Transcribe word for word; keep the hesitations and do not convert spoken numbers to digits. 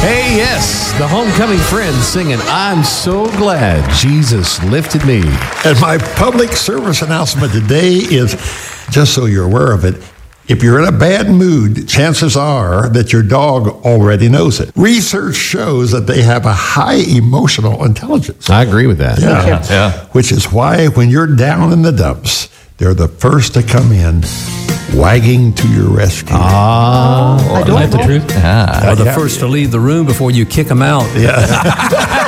Hey, yes, the Homecoming Friends singing, I'm so glad Jesus lifted me. And my public service announcement today is, just so you're aware of it, if you're in a bad mood, chances are that your dog already knows it. Research shows that they have a high emotional intelligence. I agree with that. Yeah. Yeah. Yeah. Which is why when you're down in the dumps, they're the first to come in, wagging to your rescue. Ah, Isn't that the truth? Ah. Or the Yeah. first to leave the room before you kick them out. Yeah.